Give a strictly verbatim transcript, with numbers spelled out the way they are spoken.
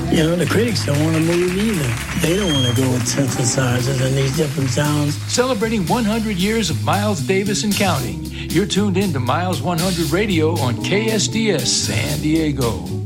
You know, the critics don't want to move either. They don't want to go with synthesizers and these different sounds. Celebrating one hundred years of Miles Davis and counting. You're tuned in to Miles one hundred Radio on K S D S San Diego.